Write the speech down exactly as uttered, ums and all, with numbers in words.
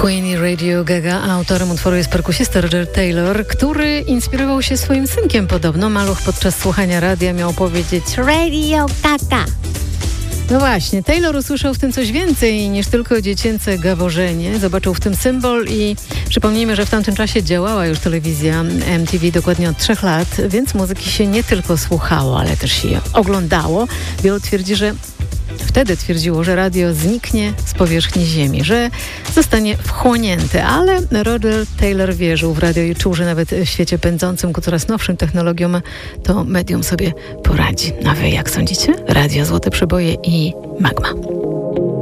Queen i Radio Gaga. Autorem utworu jest perkusista Roger Taylor, który inspirował się swoim synkiem podobno. Maluch podczas słuchania radia miał powiedzieć Radio Gaga. No właśnie, Taylor usłyszał w tym coś więcej niż tylko dziecięce gaworzenie. Zobaczył w tym symbol i przypomnijmy, że w tamtym czasie działała już telewizja M T V dokładnie od trzech lat, więc muzyki się nie tylko słuchało, ale też się oglądało. Wielu twierdzi, że Wtedy twierdziło, że radio zniknie z powierzchni Ziemi, że zostanie wchłonięte, ale Roger Taylor wierzył w radio i czuł, że nawet w świecie pędzącym ku coraz nowszym technologiom to medium sobie poradzi. A wy jak sądzicie? Radio Złote Przeboje i Magma.